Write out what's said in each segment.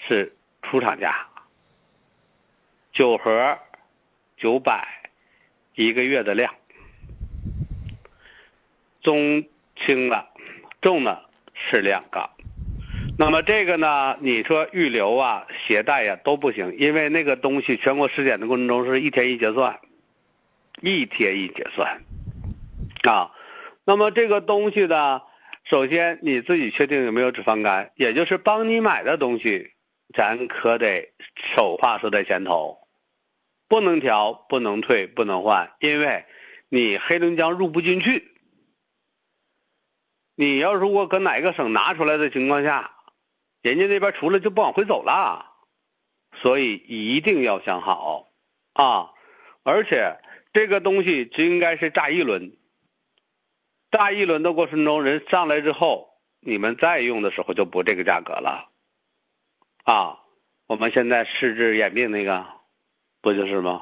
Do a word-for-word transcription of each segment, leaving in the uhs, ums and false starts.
是出厂价，九盒九百一个月的量，中轻的，重的是两个。那么这个呢，你说预留啊、携带呀、啊、都不行，因为那个东西全国实检的过程中是一天一结算，一天一结算啊。那么这个东西呢，首先你自己确定有没有脂肪肝，也就是帮你买的东西，咱可得手话说在前头，不能调，不能退，不能换，因为你黑龙江入不进去。你要如果搁哪个省拿出来的情况下，人家那边除了就不往回走了，所以一定要想好啊！而且这个东西只应该是炸一轮，炸一轮的过程中，人上来之后，你们再用的时候就不这个价格了啊！我们现在试治眼病那个，不就是吗？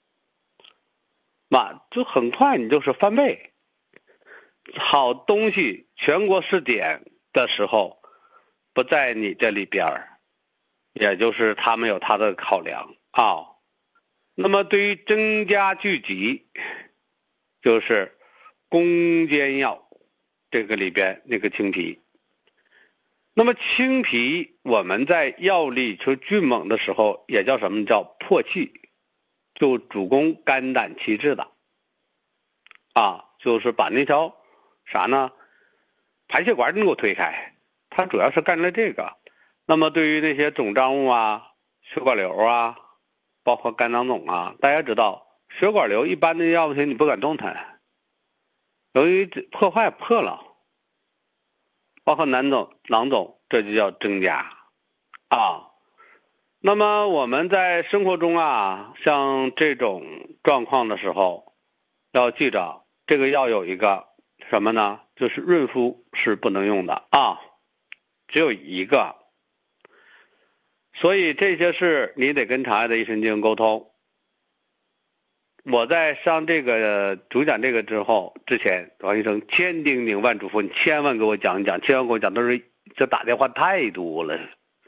嘛，就很快你就是翻倍。好东西全国试点的时候不在你这里边儿，也就是他们有他的考量啊。那么对于增加聚集，就是攻坚药这个里边那个青皮。那么青皮我们在药力就迅猛的时候也叫什么叫破气，就主攻肝胆气滞的啊，就是把那条啥呢排泄管你给我推开，它主要是干了这个。那么对于那些肿胀物啊、血管瘤啊，包括肝囊肿啊，大家知道血管瘤一般的药物型你不敢动它，由于破坏破了，包括囊肿、囊肿，这就叫增加啊。那么我们在生活中啊，像这种状况的时候，要记着这个药有一个什么呢？就是润肤是不能用的啊，只有一个。所以这些事你得跟肠胃的医生进行沟通。我在上这个主讲这个之后，之前王医生千叮咛万嘱咐，你千万给我讲一讲，千万给我讲，都是这打电话太多了。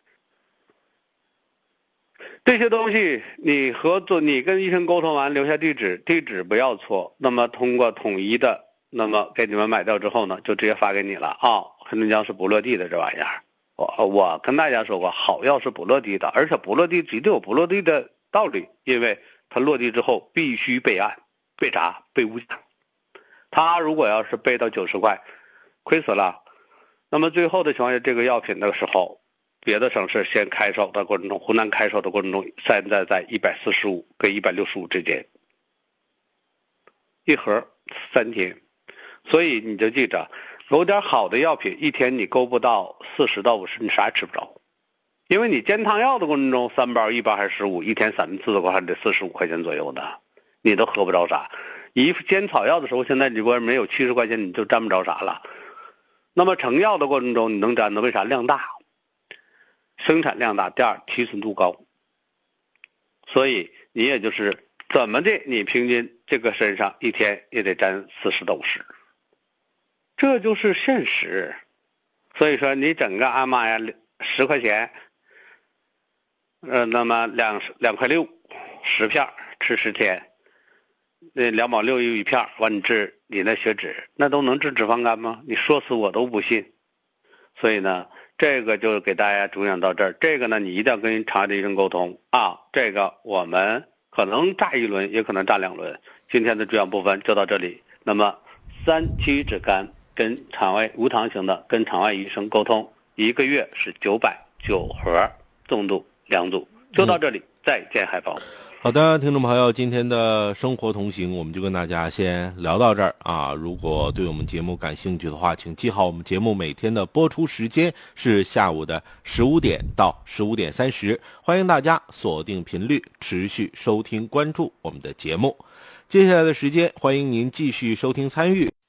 这些东西你合作，你跟医生沟通完，留下地址，地址不要错。那么通过统一的，那么给你们买掉之后呢，就直接发给你了啊。黑龙江是不落地的这玩意儿。我我跟大家说过，好药是不落地的，而且不落地一定有不落地的道理，因为它落地之后必须备案、备查、备物价。它如果要是备到九十块，亏死了。那么最后的情况下，这个药品的时候，别的省市先开手的过程中，湖南开手的过程中，现在在一百四十五跟一百六十五之间，一盒三天。所以你就记着，有点好的药品，一天你勾不到四十到五十，你啥也吃不着。因为你煎汤药的过程中，三包一包还是十五，一天三次的话还得四十五块钱左右的，你都喝不着啥。一煎草药的时候，现在如果没有七十块钱，你就沾不着啥了。那么成药的过程中，你能沾的，为啥？量大，生产量大，第二提纯度高。所以你也就是怎么的，你平均这个身上一天也得沾四十到五十，这就是现实。所以说你整个阿妈呀，十块钱。呃，那么两两块六，十片吃十天，那两毛六一片，完你治你那血脂，那都能治脂肪肝吗？你说死我都不信。所以呢，这个就给大家主讲到这儿。这个呢，你一定要跟肠胃医生沟通啊。这个我们可能炸一轮，也可能炸两轮。今天的主讲部分就到这里。那么三七脂肝跟肠胃无糖型的，跟肠胃医生沟通，一个月是九百九盒，重度。两组就到这里，嗯、再见海峰。 好的，听众朋友，今天的生活同行我们就跟大家先聊到这儿啊。如果对我们节目感兴趣的话，请记好我们节目每天的播出时间是下午的十五点到十五点三十，欢迎大家锁定频率，持续收听关注我们的节目。接下来的时间，欢迎您继续收听参与